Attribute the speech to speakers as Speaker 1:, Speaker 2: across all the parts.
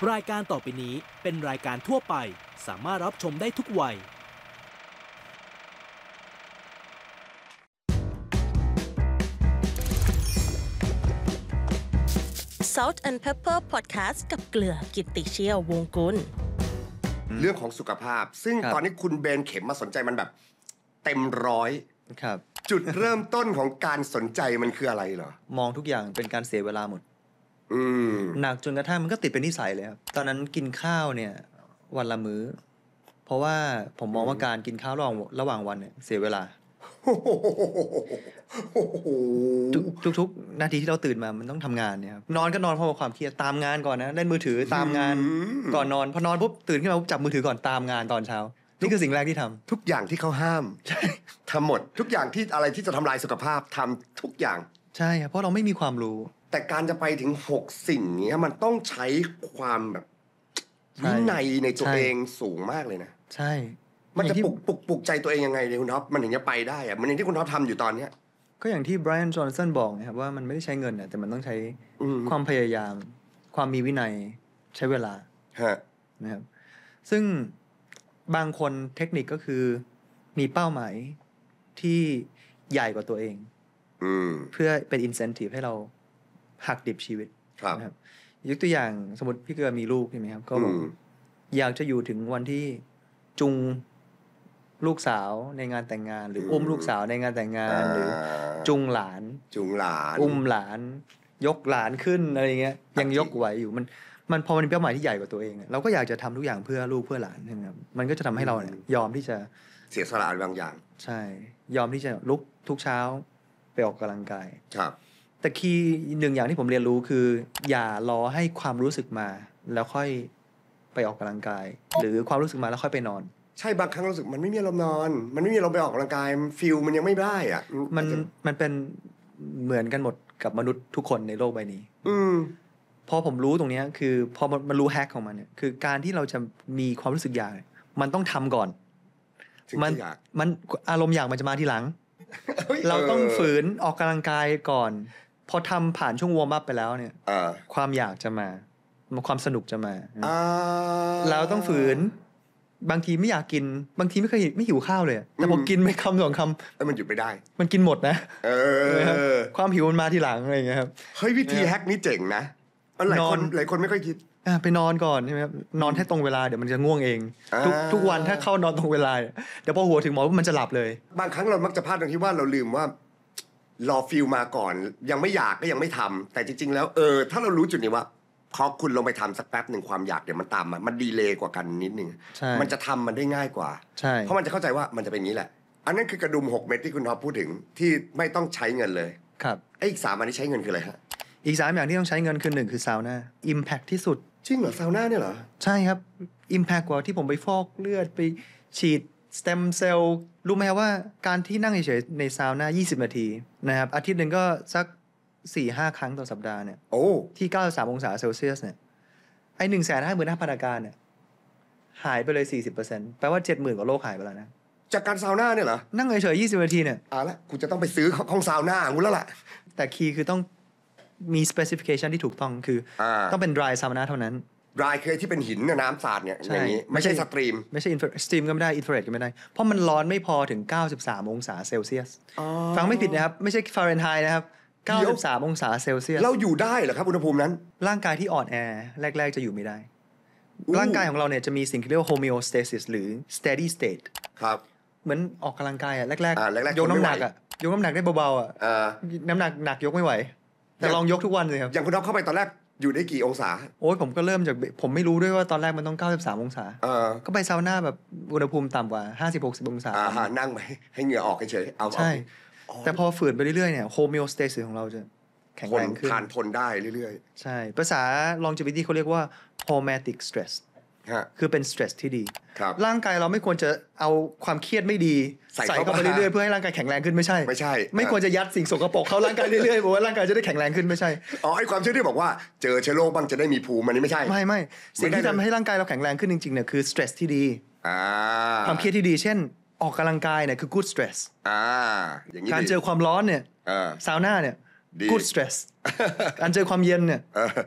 Speaker 1: รายการต่อไปนี้เป็นรายการทั่วไปสามารถรับชมได้ทุกวัย
Speaker 2: Salt and Pepper Podcast กับเกลือกิตติเชี่ยววงกุล
Speaker 3: เรื่องของสุขภาพซึ่งตอนนี้คุณเบนเข็มมาสนใจมันแบบเต็มร้อย
Speaker 4: ครับ
Speaker 3: จุดเริ่มต้นของการสนใจมันคืออะไรเหรอ
Speaker 4: มองทุกอย่างเป็นการเสียเวลาหมดหนักจนกระทั่งมันก็ติดเป็นนิสัยเลยครับตอนนั้นกินข้าวเนี่ยวันละมื้อเพราะว่าผมมองว่าการกินข้าวระหว่างวันเนี่ยเสียเวลาทุกนาทีที่เราตื่นมามันต้องทำงานเนี่ยครับนอนก็นอนเพราะความเครียดตามงานก่อนนะเล่นมือถือตามงานก่อนนอนพอนอนปุ๊บตื่นขึ้นมาปุ๊บจับมือถือก่อนตามงานตอนเช้านี่คือสิ่งแรกที่ทำ
Speaker 3: ทุกอย่างที่เขาห้ามทำหมดทุกอย่างที่อะไรที่จะทำลายสุขภาพทำทุกอย่าง
Speaker 4: ใช่ครับเพราะเราไม่มีความรู้
Speaker 3: แต่การจะไปถึง6สิ่งนี้มันต้องใช้ความแบบวินัยในตัวเองสูงมากเลยนะ
Speaker 4: ใช่
Speaker 3: มันจะปลุกใจตัวเองยังไงเนี่ยคุณท็อปมันถึงจะไปได้อะมันอย่างที่คุณท็อปทำอยู่ตอนเนี้ย
Speaker 4: ก็อย่างที่ไบรอัน จอห์นสันบอกนะครับว่ามันไม่ได้ใช้เงินนะแต่มันต้องใช้ความพยายามความมีวินัยใช้เวลานะครับซึ่งบางคนเทคนิคก็คือมีเป้าหมายที่ใหญ่กว่าตัวเองเพื่อเป็น incentive ให้เราหักดิบชีวิตนะครับยกตัวอย่างสมมติพี่เกลือมีลูกใช่ไหมครับก็บอกอยากจะอยู่ถึงวันที่จุงลูกสาวในงานแต่งงานหรืออุ้มลูกสาวในงานแต่งงานหรือจุงหลานอุ้มหลานยกหลานขึ้นอะไรเงี้ยยังยกไหวอยู่มันพอมันเป็นเป้าหมายที่ใหญ่กว่าตัวเองเราก็อยากจะทำทุกอย่างเพื่อลูกเพื่อหลานใช่ไหมครับมันก็จะทำให้เราเนี่ยยอมที่จะ
Speaker 3: เสียสละบางอย่าง
Speaker 4: ใช่ยอมที่จะลุกทุกเช้าไปออกกำลังกาย
Speaker 3: ครับ
Speaker 4: แต่คีย์หนึ่งอย่างที่ผมเรียนรู้คืออย่ารอให้ความรู้สึกมาแล้วค่อยไปออกกำลังกายหรือความรู้สึกมาแล้วค่อยไปนอน
Speaker 3: ใช่บางครั้งรู้สึกมันไม่มีอารมณ์นอนมันไม่มีอารมณ์ไปออกกำลังกายฟิลมันยังไม่ได้อ่ะ
Speaker 4: มันเป็นเหมือนกันหมดกับมนุษย์ทุกคนในโลกใบนี้พอผมรู้ตรงนี้คือพอมันรู้แฮกของมันเนี่ยคือการที่เราจะมีความรู้สึกอยากมันต้องทำก่อนมันอารมณ์อยากมันจะมาทีหลัง เราต้องฝืนออกกำลังกายก่อนพอทำผ่านช่วงวอร์มอัพไปแล้วเนี่ยความอยากจะมาความสนุกจะมาเราต้องฝืนบางทีไม่อยากกินบางทีไม่หิวข้าวเลยแต่พอกินไม่คำสองคำ
Speaker 3: มันหยุดไม่ได้
Speaker 4: มันกินหมดนะความหิวมันมาทีหลังอะไรอย่างเงี้ยครับ
Speaker 3: เฮ้ยวิธีแฮกนี้เจ๋งนะหลายคนไม่ค่อยคิด
Speaker 4: ไปนอนก่อนใช่ไหมครับนอนให้ตรงเวลาเดี๋ยวมันจะง่วงเองทุกวันถ้าเข้านอนตรงเวลาเดี๋ยวพอหัวถึงหมอมันจะหลับเลย
Speaker 3: บางครั้งเรามักจะพลาดตรงที่ว่าเราลืมว่ารอฟีลมาก่อนยังไม่อยากก็ยังไม่ทำแต่จริงๆแล้วถ้าเรารู้จุดนี้ว่าพอคุณลงไปทำสักแป๊บหนึ่งความอยากเดี๋ยวมันตามมามันดีเลย์กว่ากันนิดนึงมันจะทำมันได้ง่ายกว่าเพราะมันจะเข้าใจว่ามันจะเป็นอย่างนี้แหละอันนั้นคือกระดุม6 เม็ดที่คุณท็อปพูดถึงที่ไม่ต้องใช้เงินเลย
Speaker 4: ครับ
Speaker 3: อีก3อันที่ใช้เงินคืออะไรฮะ
Speaker 4: อีก3อย่างที่ต้องใช้เงินคือ1คือซาวน่า impact ที่สุด
Speaker 3: จริงเหรอซาวน่าเนี่ยเหรอ
Speaker 4: ใช่ครับ impact กว่าที่ผมไปฟอกเลือดไปฉีดสเต็มเซลล์รู้ไหมว่าการที่นั่งเฉยๆในซาวน่า20 นาทีนะครับอาทิตย์นึงก็สัก 4-5 ครั้งต่อสัปดาห์เนี่ยที่93องศาเซลเซียสเนี่ยไอ้ 155,000 อาการเนี่ยหายไปเลย 40% แปลว่า 70,000 กว่าโรคหายไปแล้วนะ
Speaker 3: จากการซาวน่าเนี่ยเหรอ
Speaker 4: นั่งเฉยๆ20 นาทีเนี่ย
Speaker 3: ละกูจะต้องไปซื้อห้องซาวน่ากูแล้วล่ะ
Speaker 4: แต่คีย์คือต้องมี specification ที่ถูกต้องคือต้องเป็น dry sauna เท่านั้น
Speaker 3: dry คือที่เป็นหินน้ำสาดเนี่ยอย่างนี้ไม่ใช่สตรีม
Speaker 4: ไม่ใช่สตรีมก็ไม่ได้ infrared ก็ไม่ได้เพราะมันร้อนไม่พอถึง93องศาเซลเซียสฟังไม่ผิดนะครับไม่ใช่ฟาเรนไฮต์นะครับ93องศาเซลเซียส
Speaker 3: เราอยู่ได้เหรอครับอุณหภูมินั้น
Speaker 4: ร่างกายที่อ่อนแอแรกๆจะอยู่ไม่ได้ร่างกายของเราเนี่ยจะมีสิ่งที่เรียกว่า homeostasis หรือ steady state
Speaker 3: ครับ
Speaker 4: เหมือนออกกำลังกายแรกๆยกน้ำหนักยกน้ำหนักได้เบาๆน้ำหนักหนักยกไม่ไหวแต่ลองยกทุกวันเลยครับ
Speaker 3: อย่างคุณท็อปเข้าไปตอนแรกอยู่ได้กี่องศา
Speaker 4: โอ้ยผมก็เริ่มจากผมไม่รู้ด้วยว่าตอนแรกมันต้อง93องศาก็ไปซาวน่าแบบอุณหภูมิต่ำกว่า 50-60 องศา
Speaker 3: นั่งไปให้เหงื่อออกเฉย
Speaker 4: ๆใช่แต่พอฝืนไปเรื่อยๆเนี่ย homeostasis ของเราจะแข็งแรงขึ้น
Speaker 3: ทนได้เรื่อย
Speaker 4: ๆใช่ภาษา longevity เขาเรียกว่า hormetic stress คือเป็น stress ที่ดีร่างกายเราไม่ควรจะเอาความเครียดไม่ดีใส่เข้าไปเรื่อยๆเพื่อให้ร่างกายแข็งแรงขึ้นไม่ใช่ไม่ควรจะยัดสิ่งสกปรกเข้าร่างกายเรื่อยๆบอกว่าร่างกายจะได้แข็งแรงขึ้นไม่ใช่
Speaker 3: ไอ้ความเชื่อที่บอกว่าเจอเชื้อโรคบ้างจะได้มีภูมิมันนี่ไม่ใช่
Speaker 4: ไม่สิ่งที่ทำให้ร่างกายเราแข็งแรงขึ้นจริงๆเนี่ยคือ stress ที่ดีความเครียดที่ดีเช่นออกกำลังกายเนี่ยคือ good stress การเจอความร้อนเนี่ยซาวน่าเนี่ย good stress การเจอความเย็นเนี่ย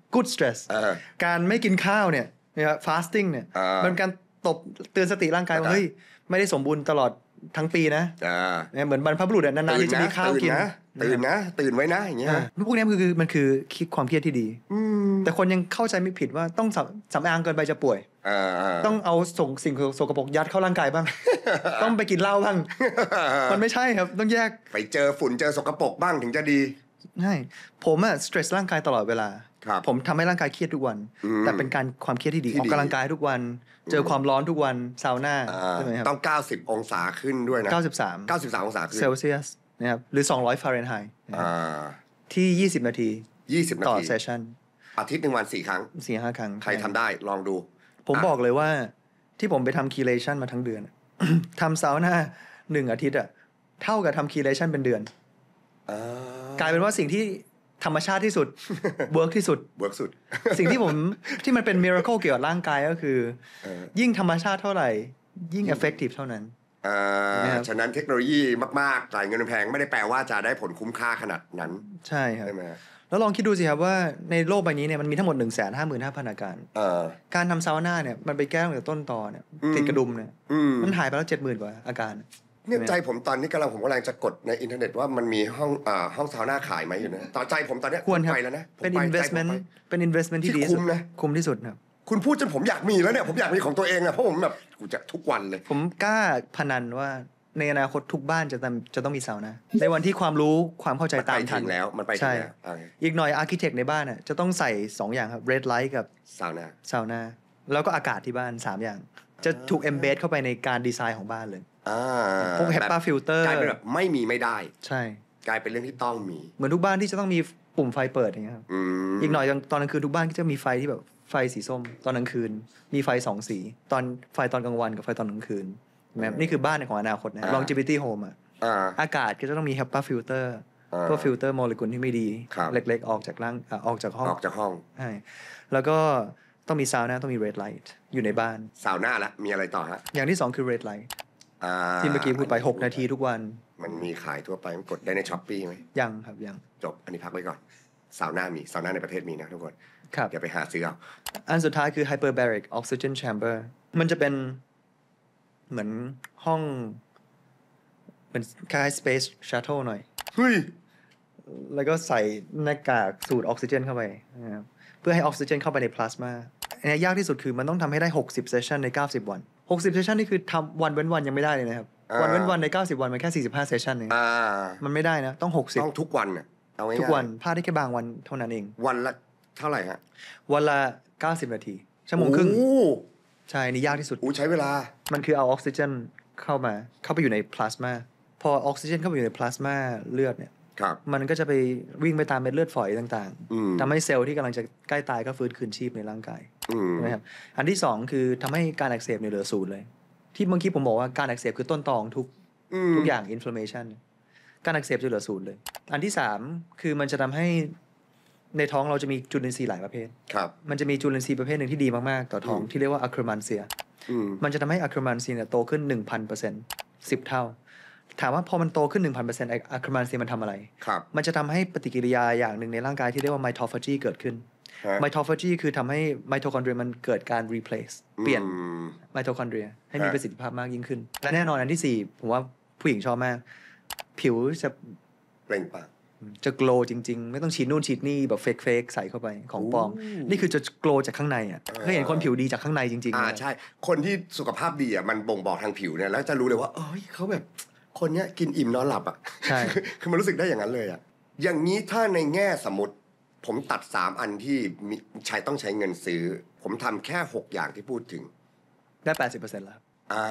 Speaker 4: good stress การไม่กินข้าวเนี่ยนะครับ fasting เนี่ยมันการเตือนสติร่างกายว่าเฮ้ยไม่ได้สมบูรณ์ตลอดทั้งปีนะเหมือนบรรพบุรุษนานๆที่จะมีข้าวกิน
Speaker 3: ตื่นไว้นะอย่างเงี้ย
Speaker 4: พวกนี้มันคือคิดความเครียดที่ดีแต่คนยังเข้าใจไม่ผิดว่าต้องสำอางเกินไปจะป่วยต้องเอาสิ่งโสกปรกยัดเข้าร่างกายบ้าง ต้องไปกินเหล้าบ้าง มันไม่ใช่ครับต้องแยก
Speaker 3: ไปเจอฝุ่นเจอสกปรกบ้างถึงจะดี
Speaker 4: ใช่ผมสเตรสร่างกายตลอดเวลาผมทำให้ร่างกายเครียดทุกวันแต่เป็นการความเครียดที่ดีออกกำลังกายทุกวันเจอความร้อนทุกวันซาวน่าใช่ไหมครับ
Speaker 3: ต้อง90องศาขึ้นด้วยนะ93องศาขึ้น
Speaker 4: เซลเซียสนะครับหรือ200ฟาเรนไฮต์ที่20นาทีต่อเซสชั่น
Speaker 3: อาทิตย์1วัน4ครั้ง
Speaker 4: 4-5 ครั้ง
Speaker 3: ใครทำได้ลองดู
Speaker 4: ผมบอกเลยว่าที่ผมไปทำคีเลชันมาทั้งเดือน ทำซาวน่า1อาทิตย์เท่ากับทำคีเลชันเป็นเดือนกลายเป็นว่าสิ่งที่ธรรมชาติที่สุด เวิร์กที่สุด สิ่งที่มันเป็นมิราเคิลเกี่ยวกับร่างกายก็คือยิ่งธรรมชาติเท่าไหร่ยิ่งเอฟเฟกตีฟเท่านั้น
Speaker 3: ฉะนั้นเทคโนโลยีมากๆจ่ายเงินแพงไม่ได้แปลว่าจะได้ผลคุ้มค่าขนาดนั้น
Speaker 4: ใช่ครับแล้วลองคิดดูสิครับว่าในโลกใบนี้เนี่ยมันมีทั้งหมด 155,000 อาการการทำซาวน่าเนี่ยมันไปแก้ตั้งแต่ต้นตอเนี่ยติดกระดุมเนี่ยมันหายไปแล้ว 70,000 กว่าอาการ
Speaker 3: เนี่ยใจผมตอนนี้ผมกำลังจะกดในอินเทอร์เน็ตว่ามันมีห้องซาวน่าขายไหมอยู่นะตอนใจผมตอนนี้
Speaker 4: ควร
Speaker 3: ไปแล้วนะ
Speaker 4: เป็น investment ที่ดีคุ้มที่สุดครับ
Speaker 3: คุณพูดจนผมอยากมีแล้วเนี่ยผมอยากมีของตัวเองนะเพราะผมแบบกูจะทุกวันเลย
Speaker 4: ผมกล้าพนันว่าในอนาคตทุกบ้านจะต้องมีซาวน่าในวันที่ความรู้ความเข้าใจตามทัน
Speaker 3: แล้วมันไปถึงแล้ว
Speaker 4: อีกหน่อยอาร์คิเทคในบ้านน่ะจะต้องใส่2อย่างครับ red light กับ
Speaker 3: ซาว
Speaker 4: น่าแล้วก็อากาศที่บ้าน3อย่างจะถูก embed เข้าไปในการดีไซน์ของบ้านเลยพวก HEPA filter
Speaker 3: กลายเป็นแบบไม่มีไม่ได้
Speaker 4: ใช่
Speaker 3: กลายเป็นเรื่องที่ต้องมี
Speaker 4: เหมือนทุกบ้านที่จะต้องมีปุ่มไฟเปิดอย่างเงี้ยครับอีกหน่อยตอนกลางคืนทุกบ้านก็จะมีไฟที่แบบไฟสีส้มตอนกลางคืนมีไฟ2สีไฟตอนกลางวันกับไฟตอนกลางคืนนี่คือบ้านของอนาคตนะ longevity home อากาศก็จะต้องมี HEPA filter เพื่อฟิลเตอร์โมเลกุลที่ไม่ดีเล็กๆออกจากห้องใช่แล้วก็ต้องมีซาวน่าต้องมี red light อยู่ในบ้าน
Speaker 3: ซาวน่าละมีอะไรต่อฮะ
Speaker 4: อย่างที่2คือ red light ที่เมื่อกี้พูดไป6นาทีทุกวัน
Speaker 3: มันมีขายทั่วไปมันกดได้ใน Shopee ไหม
Speaker 4: ยังครับยัง
Speaker 3: จบอันนี้พักไว้ก่อนซาวน่าในประเทศมีนะทุกคนอย่าไปหาซื้อเอา
Speaker 4: อันสุดท้ายคือ hyperbaric oxygen chamber มันจะเป็นเหมือนห้องเป็นคล้าย space shuttle หน่อยแล้วก็ใส่หน้ากากสูดออกซิเจนเข้าไปนะครับเพื่อให้ออกซิเจนเข้าไปในพลาสมาอันนี้ยากที่สุดคือมันต้องทำให้ได้60เซสชันใน90วัน60เซสชันนี่คือทำวันเว้นวันยังไม่ได้เลยนะครับวันเว้นวันใน90วันมันแค่45เซสชันเองมันไม่ได้นะต้อง60
Speaker 3: ต้องทุกวันเอาง่ายๆ
Speaker 4: ทุกวันพลาดได้แค่บางวันเท่านั้นเอง
Speaker 3: วันละเท่าไหร่ฮะ
Speaker 4: วันละ90นาทีชั่วโมงครึ่งใช่นี่ยากที่สุด
Speaker 3: ใช้เวลา
Speaker 4: มันคือเอาออกซิเจนเข้าไปอยู่ในพลาสมาพอออกซิเจนเข้าไปอยู่ในพลาสมาเลือดเนี่ยมันก็จะไปวิ่งไปตามเม็ดเลือดฝอยต่างๆทำให้เซลล์ที่กำลังจะใกล้ตายก็ฟื้นคืนชีพในร่างกายใช่ไหมครับอันที่2คือทำให้การอักเสบเหลือศูนย์เลยที่เมื่อกี้ผมบอกว่าการอักเสบคือต้นตอของทุกอย่าง inflammation การอักเสบจะเหลือศูนย์เลยอันที่3คือมันจะทำให้ในท้องเราจะมีจุลินทรีย์หลายประเภทมันจะมีจุลินทรีย์ประเภทหนึ่งที่ดีมากๆต่อท้องที่เรียกว่าอะเครมันเซียมันจะทำให้อะเครมันเซียโตขึ้น 1,000% 10 เท่าถามว่าพอมันโตขึ้น 1,000% อะเครมันเซียมันทำอะไรมันจะทำให้ปฏิกิริยาอย่างหนึ่งในร่างกายที่เรียกว่าไมโทฟาจีเกิดขึ้นไมโทฟาจีคือทำให้ไมโทคอนเดรียมันเกิดการ replace เปลี่ยนไมโทคอนเดรียให้มีประสิทธิภาพมากยิ่งขึ้นและแน่นอนอันที่4ผมว่าผู้หญิงชอบมากผิวจะ
Speaker 3: เปล่งปลั่ง
Speaker 4: จะโกลจริงๆไม่ต้องฉีดนู่นฉีดนี่แบบเฟกใส่เข้าไปของปลอมนี่คือจะโกลจากข้างในเคยเห็นคนผิวดีจากข้างในจริง
Speaker 3: ๆใช่คนที่สุขภาพดีมันบ่งบอกทางผิวเนี่ยแล้วจะรู้เลยว่าเขาแบบคนเนี้ยกินอิ่มนอนหลับ
Speaker 4: ใช่
Speaker 3: คือมันรู้สึกได้อย่างนั้นเลยอย่างนี้ถ้าในแง่สมมติผมตัด3อันที่ต้องใช้เงินซื้อผมทำแค่6อย่างที่พูดถึง
Speaker 4: ได้ 80% แล้ว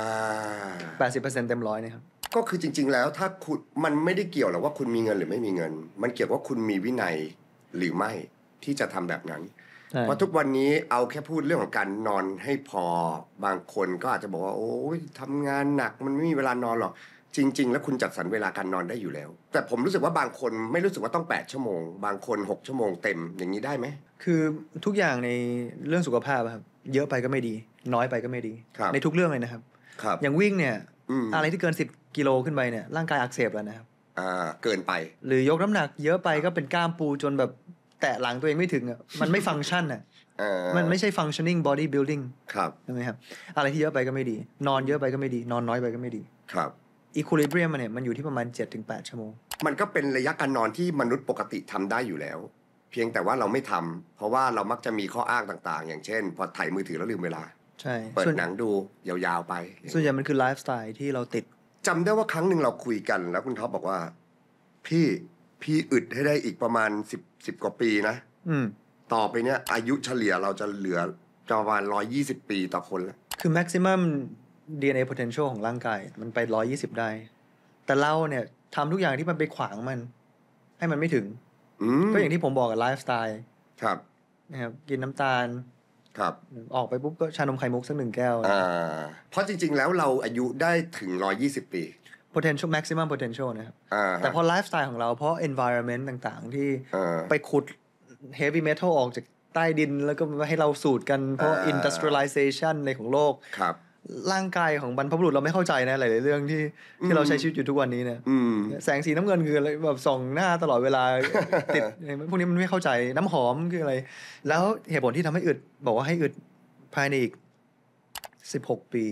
Speaker 4: 80% เต็ม100นะครับ
Speaker 3: ก็คือจริงๆแล้วถ้าคุณมันไม่ได้เกี่ยวหรอกว่าคุณมีเงินหรือไม่มีเงินมันเกี่ยวว่าคุณมีวินัยหรือไม่ที่จะทำแบบนั้นเพราะทุกวันนี้เอาแค่พูดเรื่องของการนอนให้พอบางคนก็อาจจะบอกว่าโอ้ยทำงานหนักมันไม่มีเวลานอนหรอกจริงๆแล้วคุณจัดสรรเวลาการนอนได้อยู่แล้วแต่ผมรู้สึกว่าบางคนไม่รู้สึกว่าต้อง8ชั่วโมงบางคน6ชั่วโมงเต็มอย่างนี้ได้ไหม
Speaker 4: คือทุกอย่างในเรื่องสุขภาพครับเยอะไปก็ไม่ดีน้อยไปก็ไม่ดีในทุกเรื่องเลยนะครับอย่างวิ่งเนี่ยอะไรที่เกิน10กิโลขึ้นไปเนี่ยร่างกายอักเสบแล้วนะครับ
Speaker 3: เกินไป
Speaker 4: หรือยกน้ำหนักเยอะไปก็เป็นกล้ามปูจนแบบแตะหลังตัวเองไม่ถึงอ่ะมันไม่ฟังก์ชันอ่ะมันไม่ใช่ functioning body building
Speaker 3: ครับ
Speaker 4: ใช่ไหมครับอะไรที่เยอะไปก็ไม่ดีนอนเยอะไปก็ไม่ดีนอนน้อยไปก็ไม่ดี
Speaker 3: ครับ
Speaker 4: equilibrium มันอยู่ที่ประมาณ 7-8 ชั่วโมง
Speaker 3: มันก็เป็นระยะการนอนที่มนุษย์ปกติทำได้อยู่แล้วเพียงแต่ว่าเราไม่ทำเพราะว่าเรามักจะมีข้ออ้างต่างๆอย่างเช่นพอถ่ายมือถือแล้วลืมเวลา
Speaker 4: ใช่
Speaker 3: เปิดหนังดูยาวๆไป
Speaker 4: ส่วนใหญ่มันคือไลฟ์สไตล์ที่เราติด
Speaker 3: จำได้ว่าครั้งหนึ่งเราคุยกันแล้วคุณท็อปบอกว่าพี่อึดให้ได้อีกประมาณ10 กว่าปีนะต่อไปเนี้ยอายุเฉลี่ยเราจะเหลือประมาณ120 ปีต่อคนแล้ว
Speaker 4: คือ maximum DNA potential ของร่างกายมันไป120ได้แต่เราเนี่ยทำทุกอย่างที่มันไปขวางมันให้มันไม่ถึงก็อย่างที่ผมบอกกับไลฟ์สไตล์
Speaker 3: ครับ
Speaker 4: นะครับกินน้ำตาล
Speaker 3: ครับ
Speaker 4: ออกไปปุ๊บก็ชานมไข่มุกสัก1 แก้ว
Speaker 3: เพราะจริงๆแล้วเราอายุได้ถึง120 ปี
Speaker 4: potential maximum potential นะครับแต่พอไลฟ์สไตล์ของเราเพราะ environment ต่างๆที่ไปขุด heavy metal ออกจากใต้ดินแล้วก็มาให้เราสูดกันเพราะ industrialization ในของโลก
Speaker 3: ครับ
Speaker 4: ร่างกายของบรรพบุรุษเราไม่เข้าใจนะหลายๆเรื่องที่เราใช้ชีวิตอยู่ทุกวันนี้เนี่ยแสงสีน้ำเงินคืออะไรแบบส่องหน้าตลอดเวลา ติดพวกนี้มันไม่เข้าใจน้ำหอมคืออะไรแล้วเหตุผลที่ทำให้อึดบอกว่าให้อึดภายในอีก16 ปี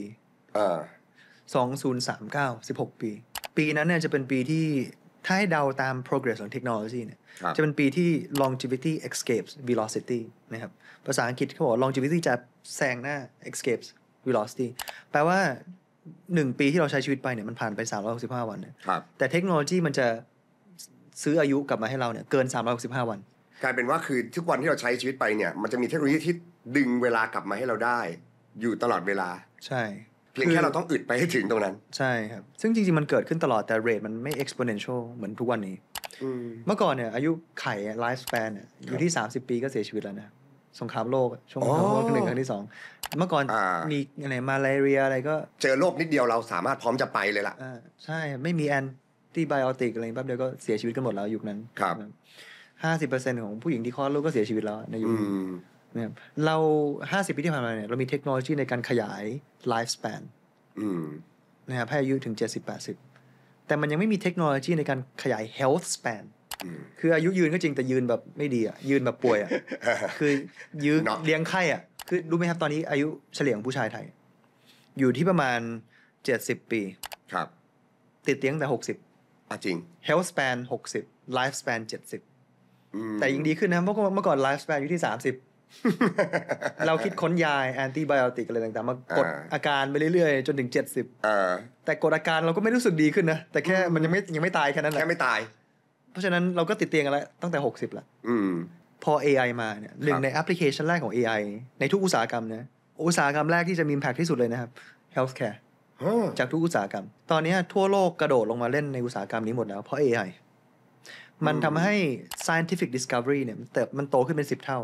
Speaker 4: 2039 16 ปีนั้นเนี่ยจะเป็นปีที่ถ้าให้เดาตาม progress ของเทคโนโลยีเนี่ยจะเป็นปีที่ longevity escapes velocity นะครับภาษาอังกฤษเขาบอก longevity จะแซงหน้า escapes velocity แปลว่า1 ปีที่เราใช้ชีวิตไปเนี่ยมันผ่านไป365 วันเนี่ยแต่เทคโนโลยีมันจะซื้ออายุกลับมาให้เราเนี่ยเกิน365 วัน
Speaker 3: กลายเป็นว่าคือทุกวันที่เราใช้ชีวิตไปเนี่ยมันจะมีเทคโนโลยีที่ดึงเวลากลับมาให้เราได้อยู่ตลอดเวลา
Speaker 4: ใช่
Speaker 3: เพียงแค่เราต้องอึดไปให้ถึงตรงนั้น
Speaker 4: ใช่ครับซึ่งจริงๆมันเกิดขึ้นตลอดแต่เรทมันไม่ exponential เหมือนทุกวันนี้เมื่อก่อนเนี่ยอายุไข life span อยู่ที่30 ปีก็เสียชีวิตแล้วนะสงครามโลกช่วงสงครามโลกครั้ง 1 ครั้งที่ 2เมื่อก่อนมีอะไรมาลาเรียอะไรก็
Speaker 3: เจอโรคนิดเดียวเราสามารถพร้อมจะไปเลยล่ะ
Speaker 4: ใช่ไม่มีแอนตี้ไบโอติกอะไรแป๊บเดียวก็เสียชีวิตกันหมดแล้วยุคนั้น
Speaker 3: ครับ
Speaker 4: 50% ของผู้หญิงที่คลอดลูกก็เสียชีวิตแล้วในยุคนี้นะครับเรา50 ปีที่ผ่านมาเนี่ยเรามีเทคโนโลยีในการขยาย life span นะครับให้อายุถึง70-80แต่มันยังไม่มีเทคโนโลยีในการขยาย health span คืออายุยืนก็จริงแต่ยืนแบบไม่ดียืนแบบป่วยคือยืนเลี้ยงไข้คือรู้ไหมครับตอนนี้อายุเฉลี่ยของผู้ชายไทยอยู่ที่ประมาณ70 ปี
Speaker 3: ครับ
Speaker 4: ติดเตียงแต่60
Speaker 3: จริง
Speaker 4: health span 60 life span 70แต่ยิ่งดีขึ้นนะเพราะเมื่อก่อน life span อยู่ที่30เราคิดค้นยาแอนตี้ไบโอติกอะไรต่างๆมากดอาการไปเรื่อยๆจนถึง70แต่กดอาการเราก็ไม่รู้สึกดีขึ้นนะแต่แค่มันยังไม่ตายแค่นั้นแหละ
Speaker 3: แค่ไม่ตาย
Speaker 4: เพราะฉะนั้นเราก็ติดเตียงกันแล้วตั้งแต่60แล้วพอ AI มาเนี่ยหนึ่งในแอปพลิเคชันแรกของ AI ในทุกอุตสาหกรรมนะอุตสาหกรรมแรกที่จะมี impact ที่สุดเลยนะครับ healthcare จากทุกอุตสาหกรรมตอนนี้ทั่วโลกกระโดดลงมาเล่นในอุตสาหกรรมนี้หมดแล้วเพราะ AI มันทำให้ scientific discovery เนี่ยมันโตขึ้นเป็น10 เท่า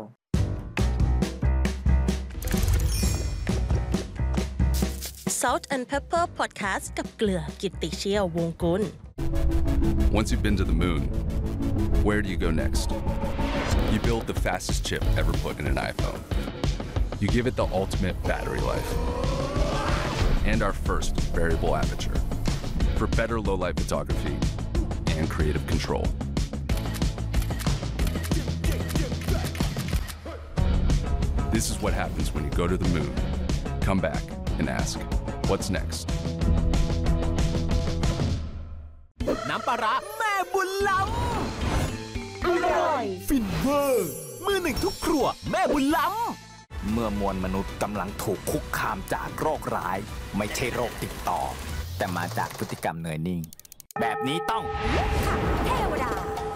Speaker 2: Salt and Pepper Podcast กับเกลือกิตติเชี่ยววงศ์กุล
Speaker 5: Once you've been to the moon, where do you go next? You build the fastest chip ever put in an iPhone. You give it the ultimate battery life. And our first variable aperture for better low-light photography and creative control. This is what happens when you go to the moon, come back, and ask, what's next?
Speaker 1: น้ำปลาร้าแม่บุญล้ำอร่อยฟินเวอร์มือหนึ่งทุกครัวแม่บุญล้ำ
Speaker 6: เมื่อมวลมนุษย์กำลังถูกคุกคามจากโรคร้ายไม่ใช่โรคติดต่อแต่มาจากพฤติกรรมเนยนิ่งแบบนี้ต้องเทวดา